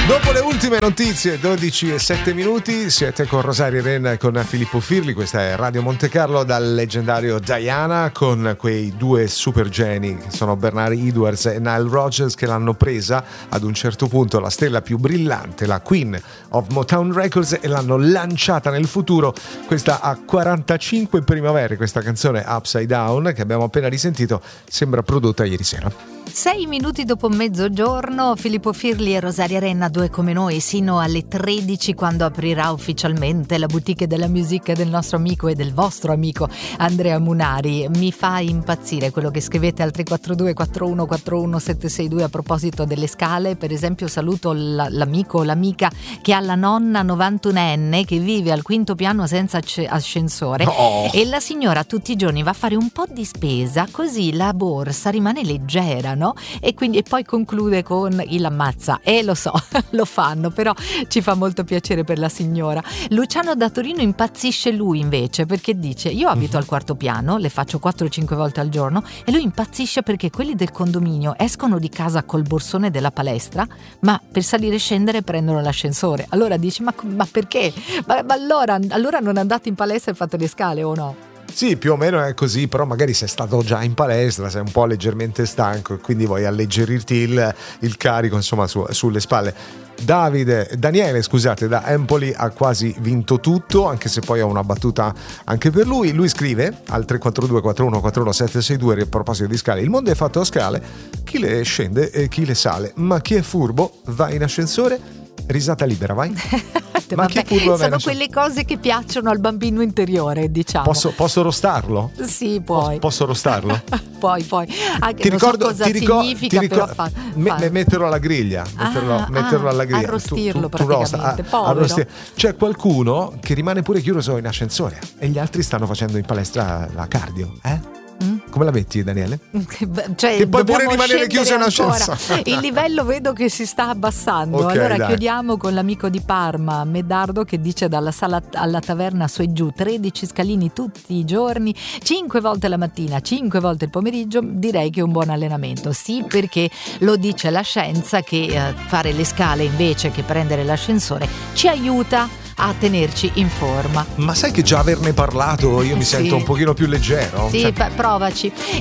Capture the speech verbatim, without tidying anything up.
Dopo le ultime notizie, dodici e sette minuti, siete con Rosario Renna e con Filippo Firli. Questa è Radio Monte Carlo dal leggendario Diana, con quei due super geni che sono Bernard Edwards e Nile Rodgers, che l'hanno presa ad un certo punto, la stella più brillante, la Queen of Motown Records, e l'hanno lanciata nel futuro. Questa ha quarantacinque primavere, questa canzone Upside Down che abbiamo appena risentito, sembra prodotta ieri sera. Sei minuti dopo mezzogiorno, Filippo Firli e Rosaria Renna, due come noi, sino alle tredici, quando aprirà ufficialmente la boutique della music del nostro amico e del vostro amico Andrea Munari. Mi fa impazzire quello che scrivete al tre quattro due quattro uno quattro uno sette sei due a proposito delle scale. Per esempio saluto l'amico o l'amica che ha la nonna novantunenne che vive al quinto piano senza ascensore, oh. E la signora tutti i giorni va a fare un po' di spesa, così la borsa rimane leggera, no? E quindi e poi conclude con il ammazza. E eh, lo so, lo fanno, però ci fa molto piacere per la signora. Luciano da Torino impazzisce lui invece, perché dice: io abito al quarto piano, le faccio quattro o cinque volte al giorno, e lui impazzisce perché quelli del condominio escono di casa col borsone della palestra, ma per salire e scendere prendono l'ascensore. Allora dici: ma, ma perché? Ma, ma allora, allora non andate in palestra e fate le scale o no? Sì, più o meno è così, però magari sei stato già in palestra, sei un po' leggermente stanco e quindi vuoi alleggerirti il, il carico, insomma, su, sulle spalle. Davide, Daniele, scusate, da Empoli ha quasi vinto tutto, anche se poi ho una battuta anche per lui. Lui scrive al tre quattro due quattro uno quattro uno sette sei due a proposito di scale: il mondo è fatto a scale, chi le scende e chi le sale, ma chi è furbo va in ascensore. Risata libera, vai. Ma vabbè, sono quelle cose che piacciono al bambino interiore, diciamo. Posso, posso rostarlo? Sì, puoi. Posso, posso rostarlo? Puoi, puoi. Anche ti non ricordo, so cosa ti ricordo, significa, ti ricordo, però fa, me, fa. metterlo alla griglia. Metterlo, ah, metterlo ah, alla griglia. Arrostirlo tu, tu, tu praticamente. rosta, a, arrostir. C'è qualcuno che rimane pure chiuso in ascensore e gli altri stanno facendo in palestra la cardio, eh? Mm? Come la metti, Daniele? Cioè, che puoi pure rimanere chiuso in ancora. ascensore. Il livello vedo che si sta abbassando. Okay, allora dai. Chiudiamo con l'amico di Parma, Medardo, che dice: dalla sala alla taverna su e giù, tredici scalini tutti i giorni, cinque volte la mattina, cinque volte il pomeriggio. Direi che è un buon allenamento. Sì, perché lo dice la scienza che eh, fare le scale invece che prendere l'ascensore ci aiuta a tenerci in forma. Ma sai che già averne parlato io mi sì. sento un pochino più leggero? Sì, cioè... provaci.